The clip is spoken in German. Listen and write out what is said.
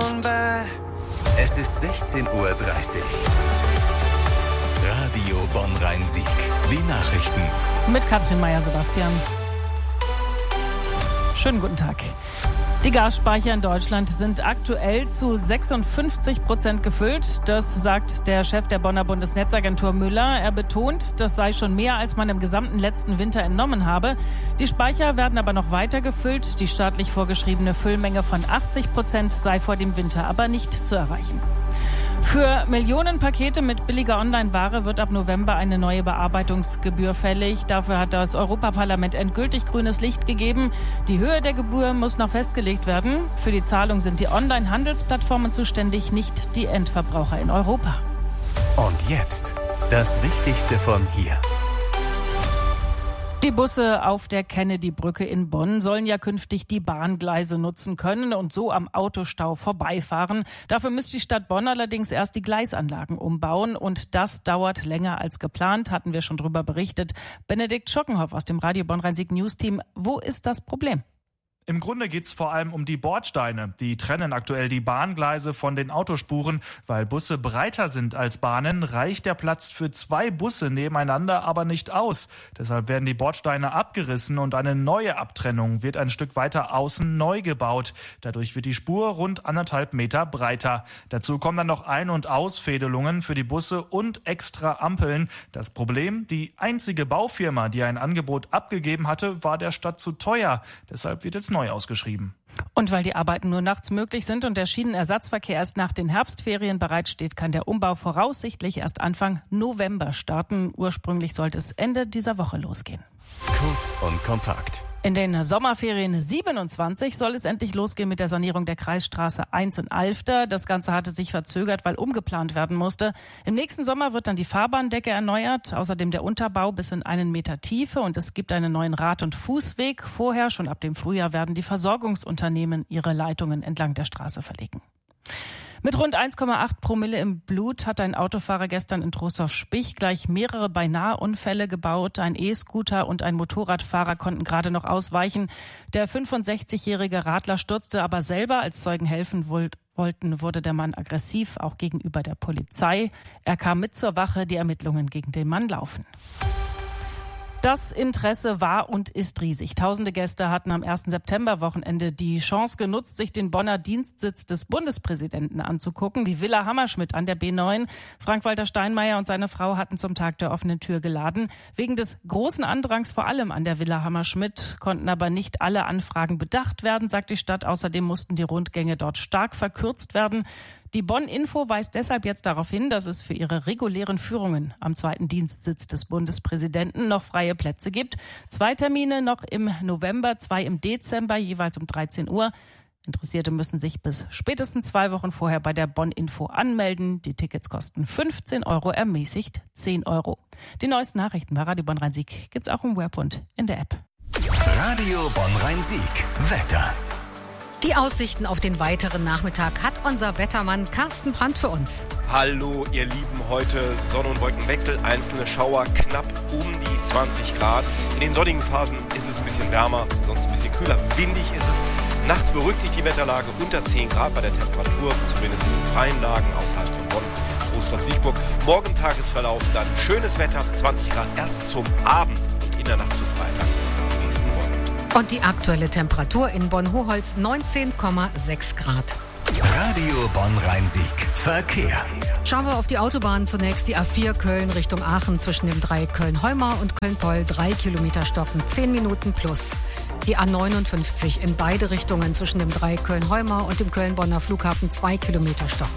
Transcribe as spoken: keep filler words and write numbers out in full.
feeling bad. Es ist sechzehn Uhr dreißig. Radio Bonn-Rhein-Sieg. Die Nachrichten. Mit Katrin Meyer-Sebastian. Schönen guten Tag. Die Gasspeicher in Deutschland sind aktuell zu sechsundfünfzig Prozent gefüllt. Das sagt der Chef der Bonner Bundesnetzagentur Müller. Er betont, das sei schon mehr, als man im gesamten letzten Winter entnommen habe. Die Speicher werden aber noch weiter gefüllt. Die staatlich vorgeschriebene Füllmenge von achtzig Prozent sei vor dem Winter aber nicht zu erreichen. Für Millionen Pakete mit billiger Online-Ware wird ab November eine neue Bearbeitungsgebühr fällig. Dafür hat das Europaparlament endgültig grünes Licht gegeben. Die Höhe der Gebühr muss noch festgelegt werden. Für die Zahlung sind die Online-Handelsplattformen zuständig, nicht die Endverbraucher in Europa. Und jetzt das Wichtigste von hier. Die Busse auf der Kennedy-Brücke in Bonn sollen ja künftig die Bahngleise nutzen können und so am Autostau vorbeifahren. Dafür müsste die Stadt Bonn allerdings erst die Gleisanlagen umbauen und das dauert länger als geplant, hatten wir schon drüber berichtet. Benedikt Schockenhoff aus dem Radio Bonn-Rhein-Sieg News-Team. Wo ist das Problem? Im Grunde geht es vor allem um die Bordsteine. Die trennen aktuell die Bahngleise von den Autospuren. Weil Busse breiter sind als Bahnen, reicht der Platz für zwei Busse nebeneinander aber nicht aus. Deshalb werden die Bordsteine abgerissen und eine neue Abtrennung wird ein Stück weiter außen neu gebaut. Dadurch wird die Spur rund anderthalb Meter breiter. Dazu kommen dann noch Ein- und Ausfädelungen für die Busse und extra Ampeln. Das Problem, die einzige Baufirma, die ein Angebot abgegeben hatte, war der Stadt zu teuer. Deshalb wird jetzt neu ausgeschrieben. Und weil die Arbeiten nur nachts möglich sind und der Schienenersatzverkehr erst nach den Herbstferien bereitsteht, kann der Umbau voraussichtlich erst Anfang November starten. Ursprünglich sollte es Ende dieser Woche losgehen. Kurz und kompakt. In den Sommerferien siebenundzwanzig soll es endlich losgehen mit der Sanierung der Kreisstraße eins in Alfter. Das Ganze hatte sich verzögert, weil umgeplant werden musste. Im nächsten Sommer wird dann die Fahrbahndecke erneuert, außerdem der Unterbau bis in einen Meter Tiefe und es gibt einen neuen Rad- und Fußweg. Vorher, schon ab dem Frühjahr, werden die Versorgungsunternehmen ihre Leitungen entlang der Straße verlegen. Mit rund eins Komma acht Promille im Blut hat ein Autofahrer gestern in Trostorf-Spich gleich mehrere Beinahe-Unfälle gebaut. Ein E-Scooter und ein Motorradfahrer konnten gerade noch ausweichen. Der fünfundsechzigjährige Radler stürzte aber selber. Als Zeugen helfen wollten, wurde der Mann aggressiv, auch gegenüber der Polizei. Er kam mit zur Wache, die Ermittlungen gegen den Mann laufen. Das Interesse war und ist riesig. Tausende Gäste hatten am ersten September-Wochenende die Chance genutzt, sich den Bonner Dienstsitz des Bundespräsidenten anzugucken, die Villa Hammerschmidt an der B neun. Frank-Walter Steinmeier und seine Frau hatten zum Tag der offenen Tür geladen. Wegen des großen Andrangs vor allem an der Villa Hammerschmidt konnten aber nicht alle Anfragen bedacht werden, sagt die Stadt. Außerdem mussten die Rundgänge dort stark verkürzt werden. Die Bonn-Info weist deshalb jetzt darauf hin, dass es für ihre regulären Führungen am zweiten Dienstsitz des Bundespräsidenten noch freie Plätze gibt. Zwei Termine noch im November, zwei im Dezember, jeweils um dreizehn Uhr. Interessierte müssen sich bis spätestens zwei Wochen vorher bei der Bonn-Info anmelden. Die Tickets kosten fünfzehn Euro, ermäßigt zehn Euro. Die neuesten Nachrichten bei Radio Bonn-Rhein-Sieg gibt's auch im Web und in der App. Radio Bonn-Rhein-Sieg. Wetter. Die Aussichten auf den weiteren Nachmittag hat unser Wettermann Carsten Brandt für uns. Hallo ihr Lieben, heute Sonne- und Wolkenwechsel, einzelne Schauer, knapp um die zwanzig Grad. In den sonnigen Phasen ist es ein bisschen wärmer, sonst ein bisschen kühler. Windig ist es. Nachts beruhigt sich die Wetterlage unter zehn Grad bei der Temperatur, zumindest in den freien Lagen außerhalb von Bonn, Trostorf-Siegburg. Morgen Tagesverlauf dann schönes Wetter, zwanzig Grad erst zum Abend und in der Nacht zu Freitag. Die nächsten Wochen. Und die aktuelle Temperatur in Bonn-Hoholz neunzehn Komma sechs Grad. Radio Bonn-Rhein-Sieg. Verkehr. Schauen wir auf die Autobahn zunächst. Die A vier Köln Richtung Aachen zwischen dem Dreieck Köln-Heumar und Köln-Poll. Drei Kilometer stocken, zehn Minuten plus. Die A neunundfünfzig in beide Richtungen zwischen dem Dreieck Köln-Heumar und dem Köln-Bonner Flughafen. Zwei Kilometer stocken.